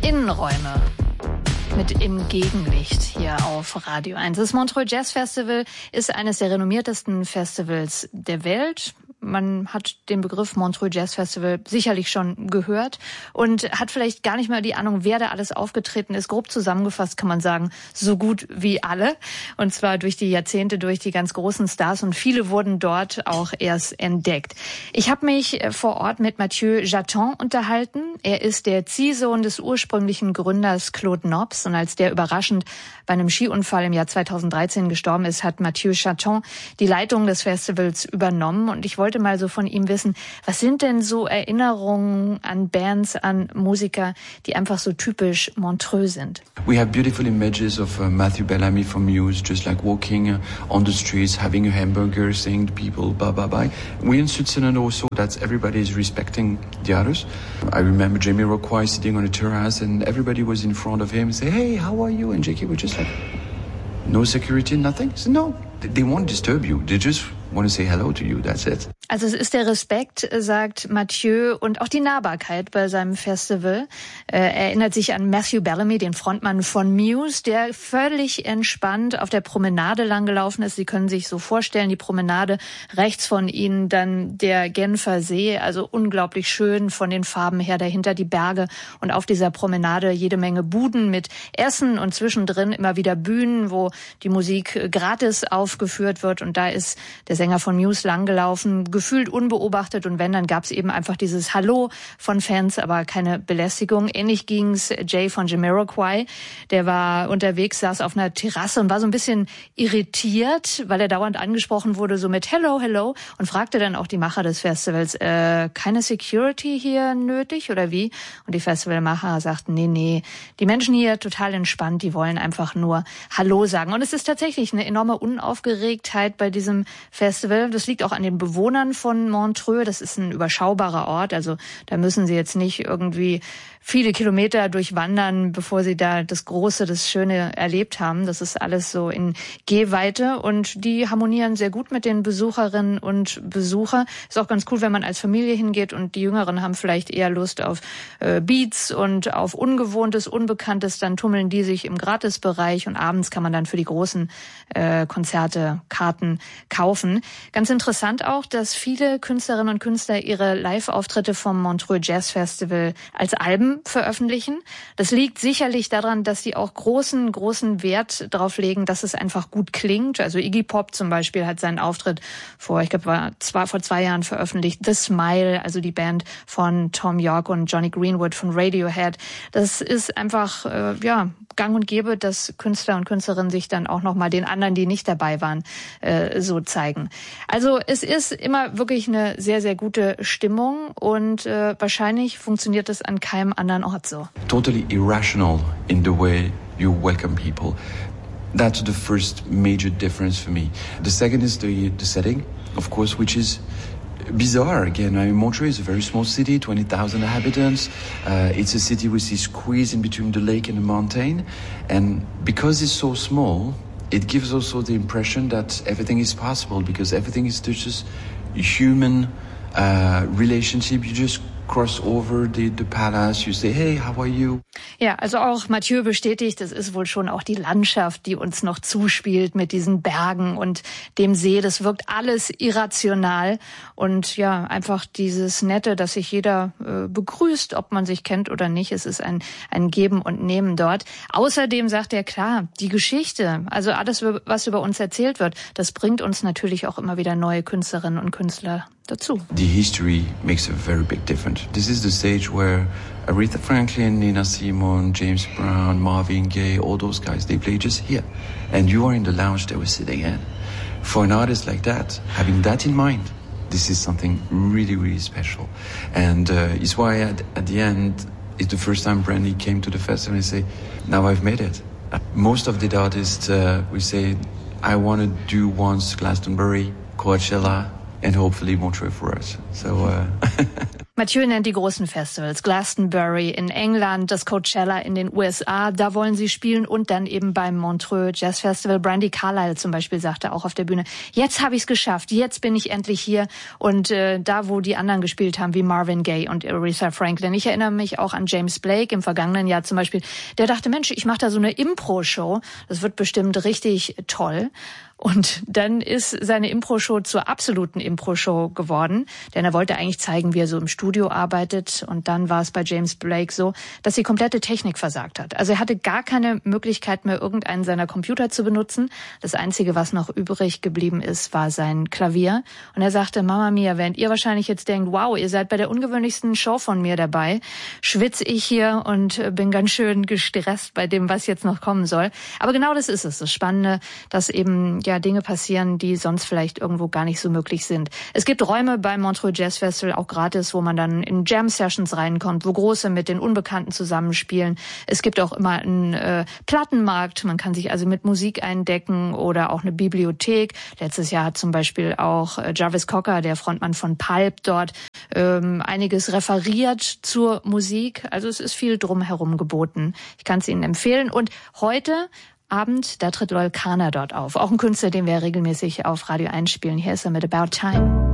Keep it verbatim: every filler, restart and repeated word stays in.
Innenräume mit Im Gegenlicht hier auf Radio eins. Das Montreux Jazz Festival ist eines der renommiertesten Festivals der Welt. Man hat den Begriff Montreux Jazz Festival sicherlich schon gehört und hat vielleicht gar nicht mehr die Ahnung, wer da alles aufgetreten ist. Grob zusammengefasst kann man sagen, so gut wie alle. Und zwar durch die Jahrzehnte, durch die ganz großen Stars. Und viele wurden dort auch erst entdeckt. Ich habe mich vor Ort mit Mathieu Jaton unterhalten. Er ist der Ziehsohn des ursprünglichen Gründers Claude Nobs. Und als der überraschend bei einem Skiunfall im Jahr zweitausenddreizehn gestorben ist, hat Mathieu Jaton die Leitung des Festivals übernommen. Und ich wollte mal so von ihm wissen, was sind denn so Erinnerungen an Bands, an Musiker, die einfach so typisch Montreux sind? We have beautiful images of uh, Matthew Bellamy from Muse, just like walking uh, on the streets, having a hamburger, saying to people, bye, bye, bye. We in Switzerland also, that everybody is respecting the others. I remember Jamiroquai sitting on a terrace and everybody was in front of him and say, hey, how are you? And J K was just like, no security, nothing? He said, no, they won't disturb you. They just want to say hello to you, that's it. Also es ist der Respekt, sagt Mathieu, und auch die Nahbarkeit bei seinem Festival. Er erinnert sich an Matthew Bellamy, den Frontmann von Muse, der völlig entspannt auf der Promenade langgelaufen ist. Sie können sich so vorstellen, die Promenade rechts von ihnen, dann der Genfer See, also unglaublich schön von den Farben her, dahinter die Berge und auf dieser Promenade jede Menge Buden mit Essen und zwischendrin immer wieder Bühnen, wo die Musik gratis aufgeführt wird, und da ist der Sänger von Muse langgelaufen, gefühlt unbeobachtet, und wenn, dann gab es eben einfach dieses Hallo von Fans, aber keine Belästigung. Ähnlich ging's Jay von Jamiroquai, der war unterwegs, saß auf einer Terrasse und war so ein bisschen irritiert, weil er dauernd angesprochen wurde, so mit Hello, Hello, und fragte dann auch die Macher des Festivals, äh, keine Security hier nötig oder wie? Und die Festivalmacher sagten, nee, nee, die Menschen hier total entspannt, die wollen einfach nur Hallo sagen. Und es ist tatsächlich eine enorme Unaufgeregtheit bei diesem Festival. Das liegt auch an den Bewohnern von Montreux. Das ist ein überschaubarer Ort, also da müssen sie jetzt nicht irgendwie viele Kilometer durchwandern, bevor sie da das Große, das Schöne erlebt haben. Das ist alles so in Gehweite, und die harmonieren sehr gut mit den Besucherinnen und Besuchern. Ist auch ganz cool, wenn man als Familie hingeht, und die Jüngeren haben vielleicht eher Lust auf äh, Beats und auf Ungewohntes, Unbekanntes. Dann tummeln die sich im Gratisbereich, und abends kann man dann für die großen äh, Konzerte Karten kaufen. Ganz interessant auch, dass viele Künstlerinnen und Künstler ihre Live-Auftritte vom Montreux Jazz Festival als Alben veröffentlichen. Das liegt sicherlich daran, dass sie auch großen, großen Wert darauf legen, dass es einfach gut klingt. Also Iggy Pop zum Beispiel hat seinen Auftritt vor, ich glaube, war zwei, vor zwei Jahren veröffentlicht. The Smile, also die Band von Tom York und Johnny Greenwood von Radiohead. Das ist einfach, äh, ja, gang und gäbe, dass Künstler und Künstlerinnen sich dann auch nochmal den anderen, die nicht dabei waren, äh, so zeigen. Also es ist immer wirklich eine sehr, sehr gute Stimmung, und äh, wahrscheinlich funktioniert es an keinem anderen Ort so. Totally irrational in the way you welcome people. That's the first major difference for me. The second is the, the setting, of course, which is bizarre again. I mean, Montreux is a very small city, twenty thousand inhabitants. Uh, it's a city which is squeezed in between the lake and the mountain. And because it's so small, it gives also the impression that everything is possible, because everything is just a human uh, relationship. You just cross over the, the palace, you say, hey, how are you? Ja, also auch Mathieu bestätigt, es ist wohl schon auch die Landschaft, die uns noch zuspielt mit diesen Bergen und dem See. Das wirkt alles irrational, und ja, einfach dieses Nette, dass sich jeder äh, begrüßt, ob man sich kennt oder nicht. Es ist ein, ein Geben und Nehmen dort. Außerdem sagt er, klar, die Geschichte, also alles, was über uns erzählt wird, das bringt uns natürlich auch immer wieder neue Künstlerinnen und Künstler dazu. The history makes a very big difference. This is the stage where Aretha Franklin, Nina Simone, James Brown, Marvin Gaye, all those guys, they play just here. And you are in the lounge they were sitting in. For an artist like that, having that in mind, this is something really, really special. And uh, it's why at, at the end, it's the first time Brandy came to the festival and say, now I've made it. Most of the artists, uh, we say, I want to do once Glastonbury, Coachella, and hopefully Montreux for us. So, uh Mathieu nennt die großen Festivals, Glastonbury in England, das Coachella in den U S A, da wollen sie spielen und dann eben beim Montreux Jazz Festival. Brandi Carlile zum Beispiel sagte auch auf der Bühne, jetzt habe ich es geschafft, jetzt bin ich endlich hier und äh, da, wo die anderen gespielt haben, wie Marvin Gaye und Aretha Franklin. Ich erinnere mich auch an James Blake im vergangenen Jahr zum Beispiel, der dachte, Mensch, ich mache da so eine Impro-Show, das wird bestimmt richtig toll. Und dann ist seine Impro-Show zur absoluten Impro-Show geworden, denn er wollte eigentlich zeigen, wie er so im Studio arbeitet. Und dann war es bei James Blake so, dass die komplette Technik versagt hat. Also er hatte gar keine Möglichkeit mehr, irgendeinen seiner Computer zu benutzen. Das Einzige, was noch übrig geblieben ist, war sein Klavier. Und er sagte, Mama Mia, während ihr wahrscheinlich jetzt denkt, wow, ihr seid bei der ungewöhnlichsten Show von mir dabei, schwitze ich hier und bin ganz schön gestresst bei dem, was jetzt noch kommen soll. Aber genau das ist es, das Spannende, dass eben ja Dinge passieren, die sonst vielleicht irgendwo gar nicht so möglich sind. Es gibt Räume beim Montreux Jazz Festival, auch gratis, wo man dann in Jam-Sessions reinkommt, wo Große mit den Unbekannten zusammenspielen. Es gibt auch immer einen äh, Plattenmarkt, man kann sich also mit Musik eindecken oder auch eine Bibliothek. Letztes Jahr hat zum Beispiel auch äh, Jarvis Cocker, der Frontmann von Pulp, dort ähm, einiges referiert zur Musik. Also es ist viel drumherum geboten. Ich kann es Ihnen empfehlen. Und heute Abend, da tritt Loyle Carner dort auf. Auch ein Künstler, den wir regelmäßig auf Radio eins spielen. Hier ist er mit About Time.